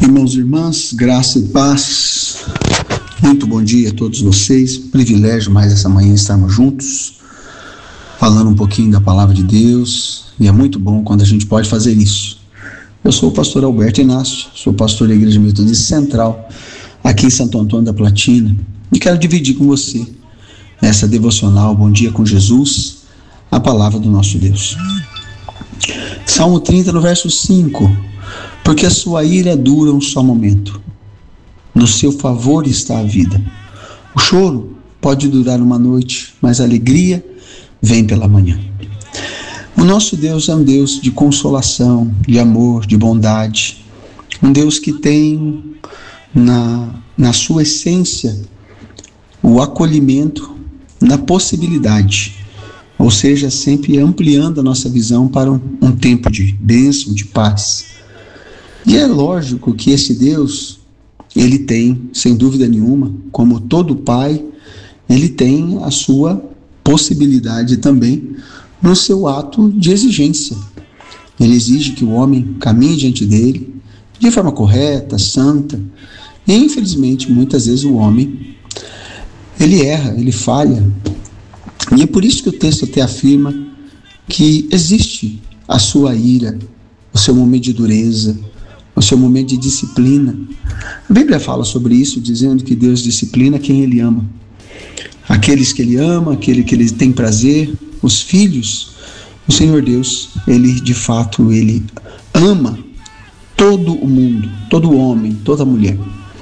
Irmãos e irmãs, graça e paz, muito bom dia a todos vocês, privilégio mais essa manhã estarmos juntos, falando um pouquinho da palavra de Deus, e é muito bom quando a gente pode fazer isso. Eu sou o pastor Alberto Inácio, sou pastor da Igreja Metodista Central, aqui em Santo Antônio da Platina, e quero dividir com você essa devocional Bom Dia com Jesus, a palavra do nosso Deus. Salmo 30, no verso 5, porque a sua ira dura um só momento, no seu favor está a vida. O choro pode durar uma noite, mas a alegria vem pela manhã. O nosso Deus é um Deus de consolação, de amor, de bondade, um Deus que tem na sua essência o acolhimento na possibilidade, ou seja, sempre ampliando a nossa visão para um tempo de bênção, de paz. E é lógico que esse Deus, ele tem, sem dúvida nenhuma, como todo pai, ele tem a sua possibilidade também no seu ato de exigência. Ele exige que o homem caminhe diante dele de forma correta, santa, e infelizmente muitas vezes o homem, ele erra, ele falha. E é por isso que o texto até afirma que existe a sua ira, o seu momento de dureza, o seu momento de disciplina. A Bíblia fala sobre isso, dizendo que Deus disciplina quem Ele ama. Aqueles que Ele ama, aquele que Ele tem prazer, os filhos, o Senhor Deus, Ele de fato, Ele ama todo o mundo, todo homem, toda mulher.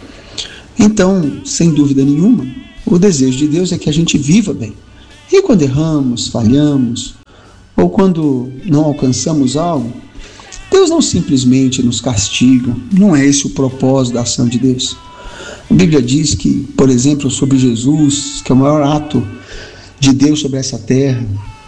Então, sem dúvida nenhuma, o desejo de Deus é que a gente viva bem. E quando erramos, falhamos, ou quando não alcançamos algo, Deus não simplesmente nos castiga, não é esse o propósito da ação de Deus. A Bíblia diz que, por exemplo, sobre Jesus, que é o maior ato de Deus sobre essa terra,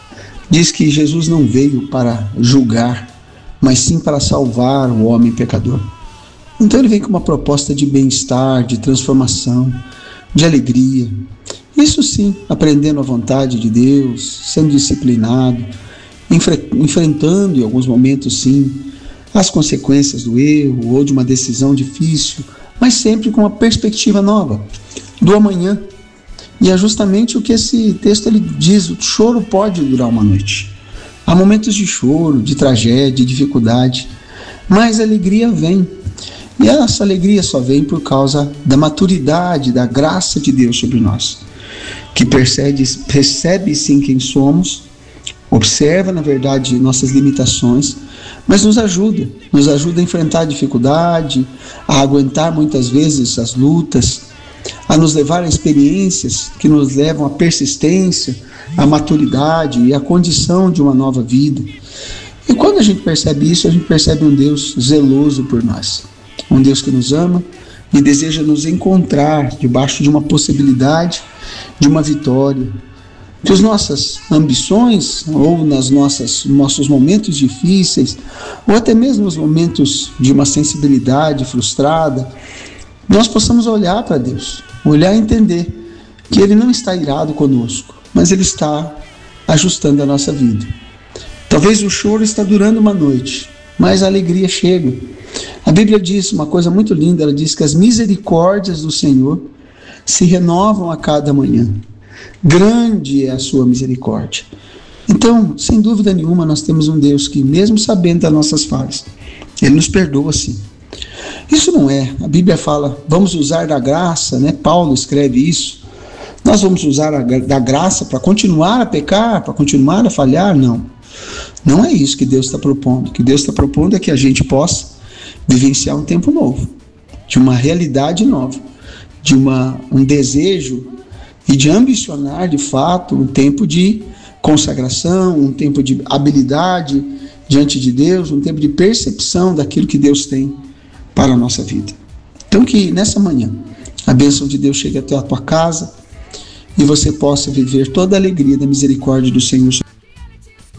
diz que Jesus não veio para julgar, mas sim para salvar o homem pecador. Então ele vem com uma proposta de bem-estar, de transformação, de alegria. Isso sim, aprendendo a vontade de Deus, sendo disciplinado, enfrentando em alguns momentos sim, as consequências do erro ou de uma decisão difícil, mas sempre com uma perspectiva nova, do amanhã. E é justamente o que esse texto ele diz, o choro pode durar uma noite. Há momentos de choro, de tragédia, de dificuldade, mas a alegria vem. E essa alegria só vem por causa da maturidade, da graça de Deus sobre nós, que percebe sim quem somos, observa na verdade nossas limitações, mas nos ajuda a enfrentar a dificuldade, a aguentar muitas vezes as lutas, a nos levar a experiências que nos levam à persistência, à maturidade e à condição de uma nova vida. E quando a gente percebe isso, a gente percebe um Deus zeloso por nós, um Deus que nos ama e deseja nos encontrar debaixo de uma possibilidade, de uma vitória, que as nossas ambições, ou nossos momentos difíceis, ou até mesmo nos momentos de uma sensibilidade frustrada, nós possamos olhar para Deus, olhar e entender que Ele não está irado conosco, mas Ele está ajustando a nossa vida. Talvez o choro está durando uma noite, mas a alegria chega. A Bíblia diz uma coisa muito linda, ela diz que as misericórdias do Senhor se renovam a cada manhã. Grande é a sua misericórdia. Então, sem dúvida nenhuma, nós temos um Deus que, mesmo sabendo das nossas falhas, Ele nos perdoa sim. Isso não é, a Bíblia fala, vamos usar da graça, né? Paulo escreve isso. Nós vamos usar da graça para continuar a pecar, para continuar a falhar? Não. Não é isso que Deus está propondo. O que Deus está propondo é que a gente possa vivenciar um tempo novo, de uma realidade nova, de um desejo e de ambicionar, de fato, um tempo de consagração, um tempo de habilidade diante de Deus, um tempo de percepção daquilo que Deus tem para a nossa vida. Então que nessa manhã a bênção de Deus chegue até a tua casa e você possa viver toda a alegria da misericórdia do Senhor.